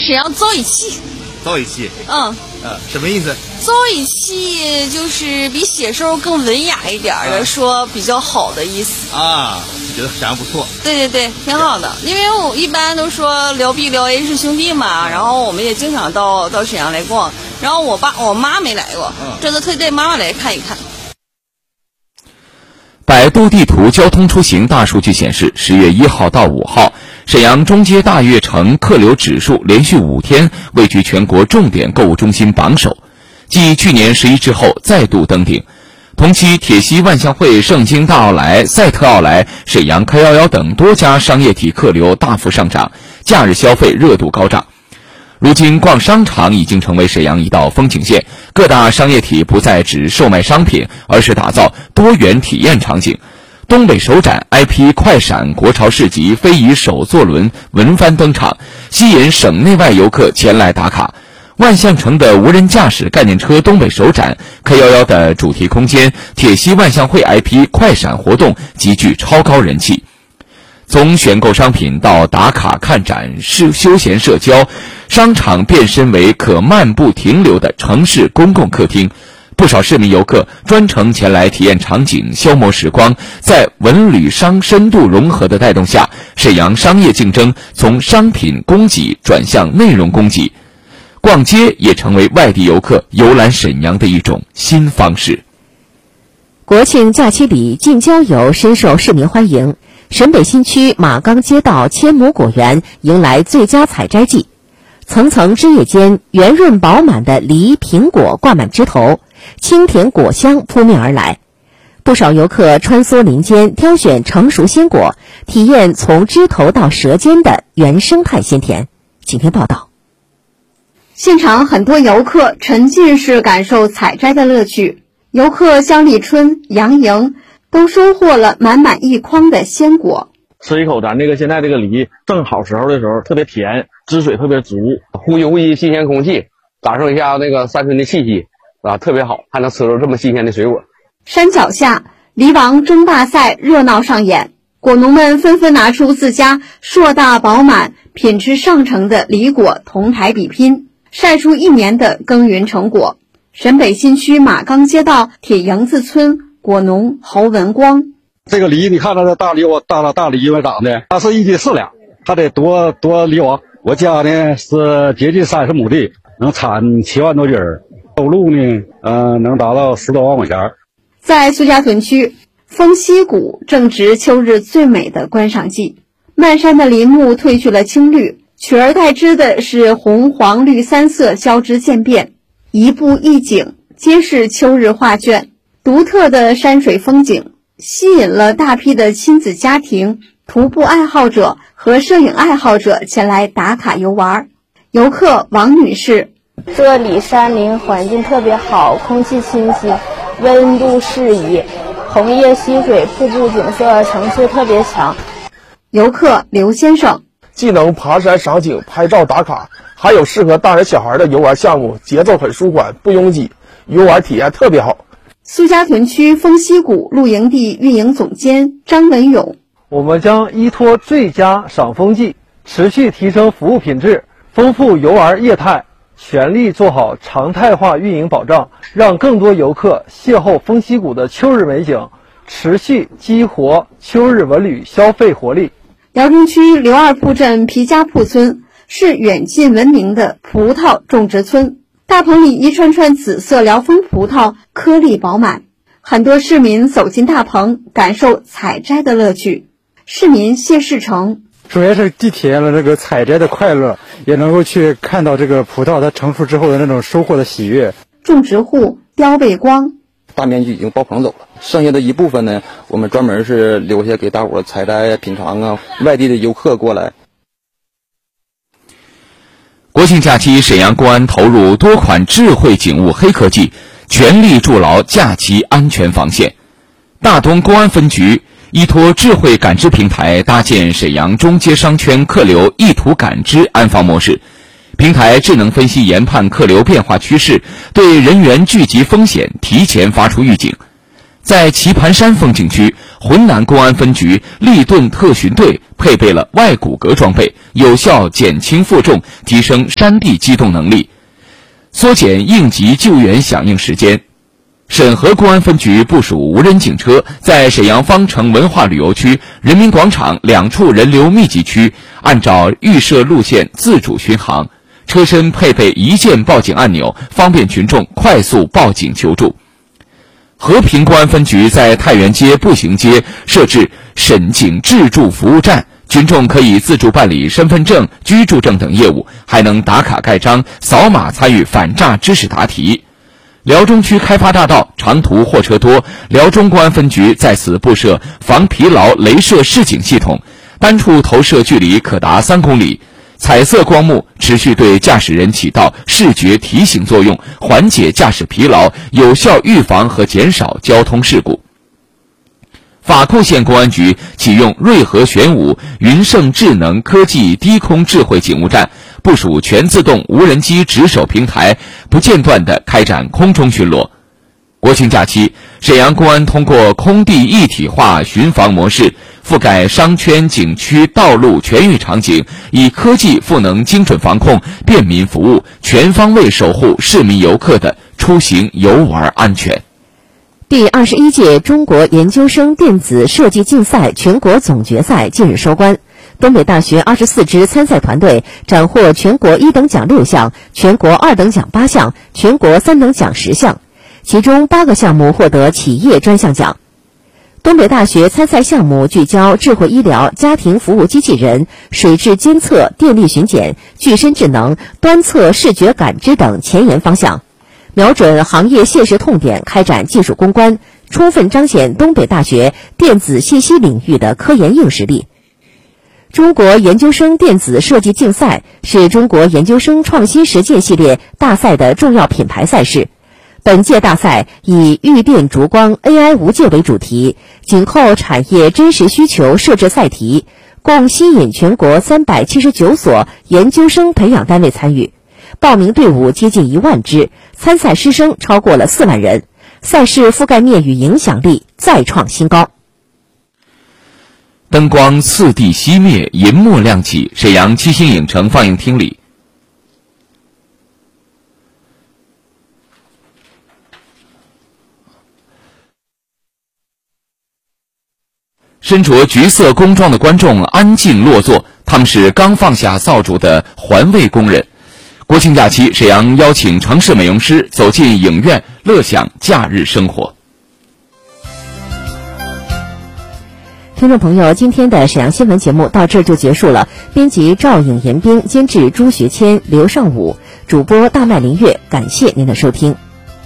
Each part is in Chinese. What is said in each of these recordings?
沈阳早一期。 早一期。什么意思？ 早一期就是比写手更文雅一点的，说比较好的意思啊。觉得沈阳不错。 对，挺好的。因为我一般都说辽 B 辽 A 是兄弟嘛，然后我们也经常到沈阳来逛。然后我妈没来过，这次特地带妈妈来看一看。 百度地图交通出行大数据显示，10月1号到5号，沈阳中街大悦城客流指数连续5天位居全国重点购物中心榜首，继去年11之后再度登顶。同期，铁西万象汇、盛京大奥莱、赛特奥莱、沈阳开11等多家商业体客流大幅上涨，假日消费热度高涨。如今逛商场已经成为沈阳一道风景线，各大商业体不再只售卖商品，而是打造多元体验场景。东北首展 IP 快闪国潮市集非遗手作轮轮番登场，吸引省内外游客前来打卡。万象城的无人驾驶概念车东北首展，K11的主题空间铁西万象汇 IP 快闪活动极具超高人气。从选购商品到打卡看展、休闲社交，商场变身为可漫步停留的城市公共客厅。不少市民游客专程前来体验场景、消磨时光。在文旅商深度融合的带动下，沈阳商业竞争从商品供给转向内容供给，逛街也成为外地游客游览沈阳的一种新方式。 国庆假期里，近郊游深受市民欢迎。沈北新区马岗街道千亩果园迎来最佳采摘季，层层枝叶间圆润饱满的梨、苹果挂满枝头，清甜果香扑面而来。不少游客穿梭林间，挑选成熟鲜果，体验从枝头到舌尖的原生态鲜甜。请听报道。 现场很多游客沉浸式感受采摘的乐趣，游客像立春、杨莹都收获了满满一筐的鲜果。 吃一口咱现在这个梨正好时候的时候，特别甜，汁水特别足，呼吸新鲜空气，感受一下三春的气息啊，特别好，还能吃到这么新鲜的水果。 山脚下，梨王争霸赛热闹上演，果农们纷纷拿出自家硕大饱满、品质上乘的梨果同台比拼，晒出1年的耕耘成果。沈北新区马岗街道铁营子村果农侯文光， 这个梨你看它的大梨子长的，它是1斤4两，它得多梨王。我家呢是接近30亩地，能产7万多斤儿，收入呢能达到10多万块钱。 在苏家屯区，枫溪谷正值秋日最美的观赏季，漫山的林木褪去了青绿，取而代之的是红黄绿3色交织渐变，一步一景皆是秋日画卷。独特的山水风景吸引了大批的亲子家庭、徒步爱好者和摄影爱好者前来打卡游玩。游客王女士， 这里山林环境特别好，空气清新，温度适宜，红叶溪水，瀑布景色层次特别强。 游客刘先生， 既能爬山赏景、拍照打卡，还有适合大人小孩的游玩项目，节奏很舒缓，不拥挤，游玩体验特别好。 苏家屯区枫溪谷露营地运营总监张文勇， 我们将依托最佳赏枫季，持续提升服务品质，丰富游玩业态，全力做好常态化运营保障，让更多游客邂逅枫溪谷的秋日美景，持续激活秋日文旅消费活力。 辽中区刘二铺镇皮家铺村是远近闻名的葡萄种植村，大棚里一串串紫色辽丰葡萄颗粒饱满，很多市民走进大棚感受采摘的乐趣。市民谢世成， 首先是既体验了这个采摘的快乐，也能够去看到这个葡萄它成熟之后的那种收获的喜悦。 种植户刁卫光， 大面积已经包棚走了，剩下的一部分呢，我们专门是留下给大伙采摘品尝啊，外地的游客过来。 国庆假期，沈阳公安投入多款智慧警务黑科技，全力筑牢假期安全防线。大东公安分局依托智慧感知平台，搭建沈阳中街商圈客流意图感知安防模式。平台智能分析研判客流变化趋势，对人员聚集风险提前发出预警。 在棋盘山风景区，浑南公安分局立顿特巡队配备了外骨骼装备，有效减轻负重，提升山地机动能力，缩减应急救援响应时间。沈河公安分局部署无人警车，在沈阳方城文化旅游区、人民广场2处人流密集区，按照预设路线自主巡航，车身配备一键报警按钮，方便群众快速报警求助。和平公安分局在太原街步行街设置审警自助服务站，群众可以自助办理身份证、居住证等业务，还能打卡盖章、扫码参与反诈知识答题。辽中区开发大道长途货车多，辽中公安分局在此布设防疲劳雷射示警系统，单处投射距离可达3公里，彩色光幕持续对驾驶人起到视觉提醒作用，缓解驾驶疲劳，有效预防和减少交通事故。法库县公安局启用瑞和玄武云盛智能科技低空智慧警务站，部署全自动无人机值守平台，不间断地开展空中巡逻。国庆假期，沈阳公安通过空地一体化巡防模式，覆盖商圈、景区、道路全域场景，以科技赋能精准防控、便民服务，全方位守护市民游客的出行游玩安全。 第21届中国研究生电子设计竞赛全国总决赛近日收官，东北大学24支参赛团队斩获全国1等奖6项，全国2等奖8项，全国3等奖10项，其中8个项目获得企业专项奖。东北大学参赛项目聚焦智慧医疗、家庭服务机器人、水质监测、电力巡检、具身智能、端侧视觉感知等前沿方向，瞄准行业现实痛点开展技术攻关，充分彰显东北大学电子信息领域的科研硬实力。中国研究生电子设计竞赛是中国研究生创新实践系列大赛的重要品牌赛事。本届大赛以预电烛光 AI 无界为主题，紧扣产业真实需求设置赛题，共吸引全国379所研究生培养单位参与，报名队伍接近1万支，参赛师生超过了4万人，赛事覆盖面与影响力再创新高。 灯光次第熄灭，银幕亮起，沈阳七星影城放映厅里，身着橘色工装的观众安静落座，他们是刚放下扫帚的环卫工人。国庆假期，沈阳邀请城市美容师走进影院，乐享假日生活。 听众朋友，今天的沈阳新闻节目到这儿就结束了。编辑赵颖、严冰，监制朱学谦、刘尚武，主播大麦林月，感谢您的收听。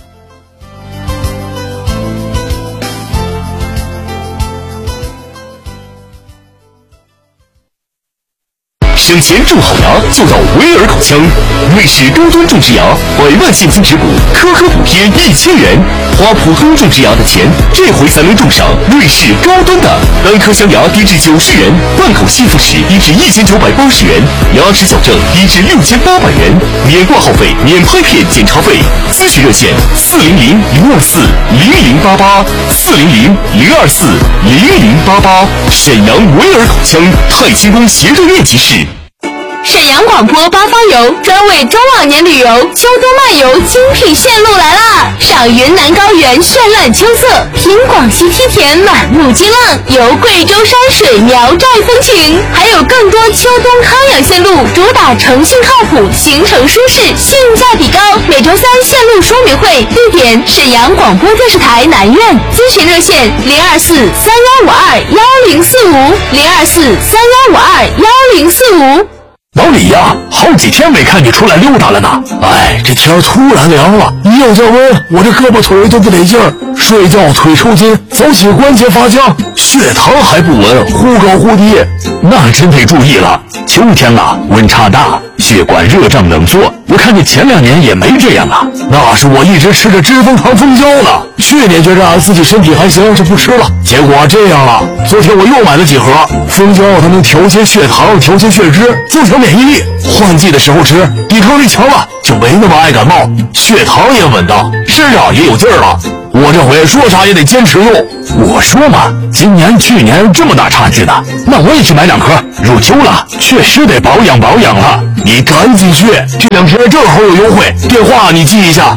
省钱种好牙就到维尔口腔，瑞士高端种植牙100万现金持股，颗颗补贴1000元，花普通种植牙的钱，这回才能种上瑞士高端的。单颗镶牙低至90元，半口吸附时低至1980元，牙齿矫正低至6800元，免挂号费，免拍片检查费。咨询热线400-024-00884，400-024-0088。沈阳维尔口腔太清宫协正院集市。 沈阳广播八方游专为中老年旅游秋冬漫游精品线路来啦！赏云南高原绚烂秋色，品广西梯田满目金浪，游贵州山水苗寨风情，还有更多秋冬康养线路，主打诚信靠谱，行程舒适，性价比高。每周3线路说明会，地点沈阳广播电视台南院，咨询热线024-3152-1045，024-3152-1045。 老李呀，好几天没看你出来溜达了呢。哎，这天突然凉了，一有降温，我这胳膊腿都不得劲儿，睡觉腿抽筋，走起关节发僵，血糖还不稳，忽高忽低，那真得注意了。秋天了，温差大，血管热胀冷缩，我看你前2年也没这样啊。那是我一直吃着知蜂糖蜂胶呢，去年觉着自己身体还行就不吃了，结果这样了。昨天我又买了几盒蜂胶，它能调节血糖，调节血脂，增强免疫力，换季的时候吃，抵抗力强了，就没那么爱感冒，血糖也稳当，身上也有劲儿了。 我这回说啥也得坚持用。我说嘛，今年去年这么大差距呢，那我也去买2颗。入秋了，确实得保养保养了。你赶紧去，这2天正好有优惠，电话你记一下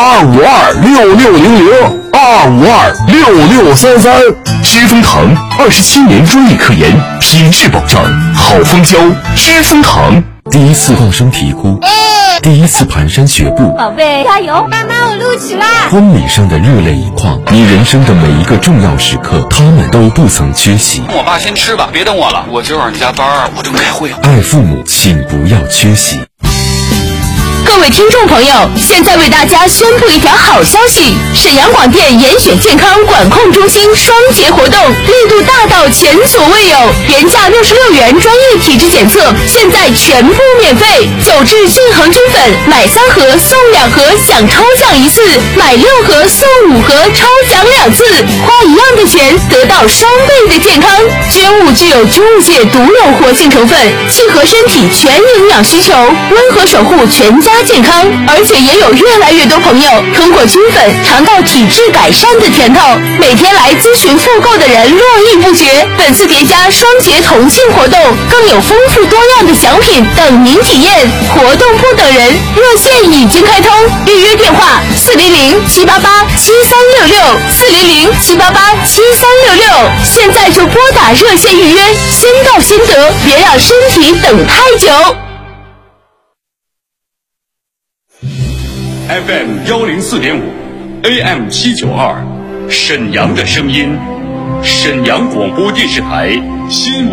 ：22526600，22526633。知蜂堂27年专利科研，品质保障，好蜂胶，知蜂堂。 第一次放声啼哭，第一次蹒跚学步， 宝贝加油，妈妈我录取啦！ 婚礼上的热泪盈眶，你人生的每一个重要时刻，他们都不曾缺席。 我爸先吃吧，别等我了，我今晚加班，我正开会。 爱父母，请不要缺席。 各位听众朋友，现在为大家宣布一条好消息：沈阳广电严选健康管控中心双节活动力度大到前所未有，原价66元专业体质检测，现在全部免费。走至晋恒真粉，买3盒送2盒，享抽奖1次；买6盒送5盒，抽奖2次。花一样的钱，得到双倍的健康。捐物具有植物界独有活性成分，契合身体全营养需求，温和守护全家健康。而且也有越来越多朋友通过菌粉尝到体质改善的甜头，每天来咨询复购的人络绎不绝。本次叠加双节同庆活动，更有丰富多样的奖品等您体验。活动不等人，热线已经开通，预约电话400-788-7366，400-788-7366。现在就拨打热线预约，先到先得，别让身体等太久。 FM 104.5 AM 792，沈阳的声音，沈阳广播电视台新闻。